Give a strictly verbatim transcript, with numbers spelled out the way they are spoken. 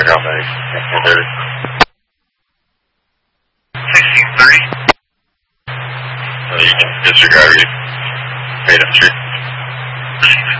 how many? sixteen thirty. sixteen thirty? So you can disregard it. Made up tree.